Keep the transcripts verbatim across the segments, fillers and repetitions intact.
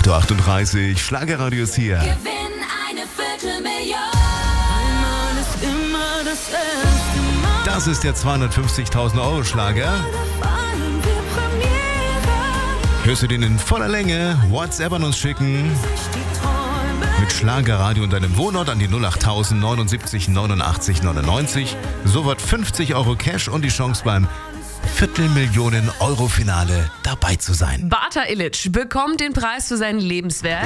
Uhr achtunddreißig, Schlagerradio ist hier. Gewinn eine Viertelmillion. Einmal ist immer das erste Mal. Das ist der zweihundertfünfzigtausend Euro Schlager. Hörst du den in voller Länge? WhatsApp an uns schicken. Mit Schlagerradio und deinem Wohnort an die null acht tausend neunundsiebzig neunundachtzig neunundneunzig. So wird fünfzig Euro Cash und die Chance beim Viertelmillionen-Euro-Finale dabei zu sein. Bata Illich bekommt den Preis für sein Lebenswerk.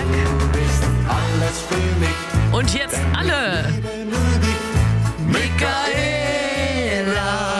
Und jetzt alle. Michaela.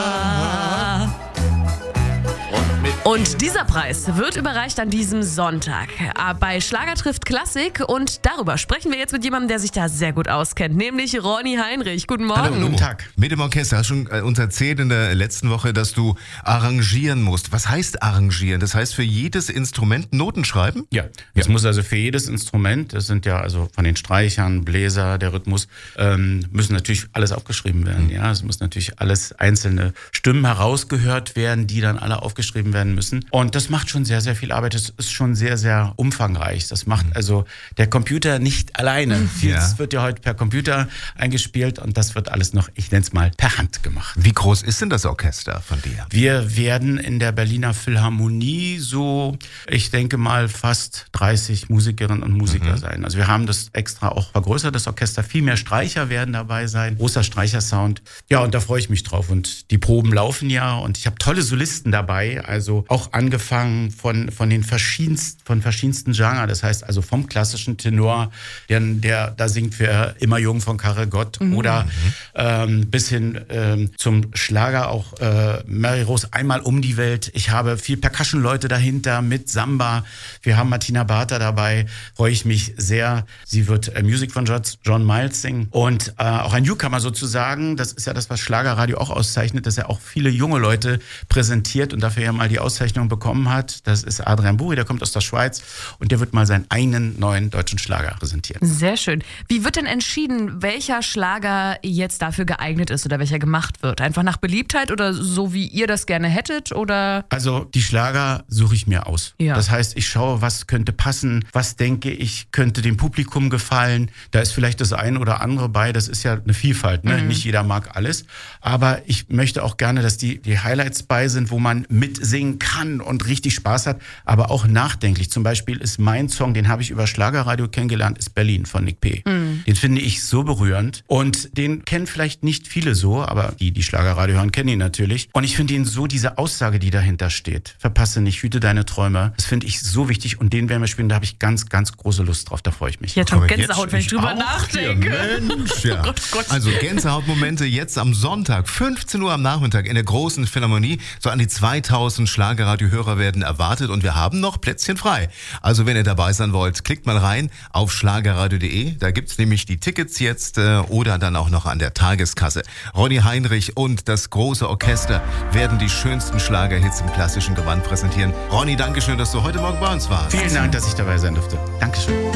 Und dieser Preis wird überreicht an diesem Sonntag bei Schlager trifft Klassik. Und darüber sprechen wir jetzt mit jemandem, der sich da sehr gut auskennt, nämlich Ronny Heinrich. Guten Morgen. Hallo, guten Tag. Mit dem Orchester hast du schon uns erzählt in der letzten Woche, dass du arrangieren musst. Was heißt arrangieren? Das heißt für jedes Instrument Noten schreiben? Ja, es ja. muss also für jedes Instrument, das sind ja also von den Streichern, Bläser, der Rhythmus, ähm, müssen natürlich alles aufgeschrieben werden. Mhm. Ja, es muss natürlich alles einzelne Stimmen herausgehört werden, die dann alle aufgeschrieben werden müssen. Und das macht schon sehr, sehr viel Arbeit. Das ist schon sehr, sehr umfangreich. Das macht also der Computer nicht alleine. Vieles ja. wird ja heute per Computer eingespielt und das wird alles noch, ich nenne es mal, per Hand gemacht. Wie groß ist denn das Orchester von dir? Wir werden in der Berliner Philharmonie so, ich denke mal, fast dreißig Musikerinnen und Musiker mhm. sein. Also wir haben das extra auch vergrößert, das Orchester. Viel mehr Streicher werden dabei sein. Großer Streichersound. Ja, und da freue ich mich drauf. Und die Proben laufen ja und ich habe tolle Solisten dabei. Also auch angefangen von, von den verschiedensten, von verschiedensten Genres. Das heißt also vom klassischen Tenor, der, der da singt für Immer Jung von Karel Gott mhm. oder ähm, bis hin ähm, zum Schlager auch äh, Mary Rose Einmal um die Welt. Ich habe viel Percussion-Leute dahinter mit Samba. Wir haben Martina Barter dabei. Freue ich mich sehr. Sie wird äh, Musik von John Miles singen und äh, auch ein Newcomer sozusagen. Das ist ja das, was Schlagerradio auch auszeichnet, dass er auch viele junge Leute präsentiert und dafür ja mal die Auszeichnung bekommen hat. Das ist Adrian Buri, der kommt aus der Schweiz und der wird mal seinen eigenen neuen deutschen Schlager präsentieren. Sehr schön. Wie wird denn entschieden, welcher Schlager jetzt dafür geeignet ist oder welcher gemacht wird? Einfach nach Beliebtheit oder so, wie ihr das gerne hättet? Oder? Also die Schlager suche ich mir aus. Ja. Das heißt, ich schaue, was könnte passen, was denke ich, könnte dem Publikum gefallen. Da ist vielleicht das eine oder andere bei, das ist ja eine Vielfalt. Ne? Mhm. Nicht jeder mag alles. Aber ich möchte auch gerne, dass die, die Highlights bei sind, wo man mitsingen kann und richtig Spaß hat, aber auch nachdenklich. Zum Beispiel ist mein Song, den habe ich über Schlagerradio kennengelernt, ist Berlin von Nick P. Mhm. Den finde ich so berührend und den kennen vielleicht nicht viele so, aber die, die Schlagerradio hören, kennen ihn natürlich. Und ich finde ihn so, diese Aussage, die dahinter steht, verpasse nicht, hüte deine Träume, das finde ich so wichtig und den werden wir spielen, da habe ich ganz, ganz große Lust drauf, da freue ich mich. Jetzt schon Gänsehaut, wenn ich drüber nachdenke. Mensch, ja. Oh Gott, Gott. Also Gänsehautmomente jetzt am Sonntag, fünfzehn Uhr am Nachmittag in der großen Philharmonie, so an die zweitausend Schlagerradio-Hörer werden erwartet und wir haben noch Plätzchen frei. Also wenn ihr dabei sein wollt, klickt mal rein auf schlagerradio punkt de. Da gibt's nämlich die Tickets jetzt äh, oder dann auch noch an der Tageskasse. Ronny Heinrich und das große Orchester werden die schönsten Schlagerhits im klassischen Gewand präsentieren. Ronny, danke schön, dass du heute Morgen bei uns warst. Vielen Dank, dass ich dabei sein durfte. Dankeschön.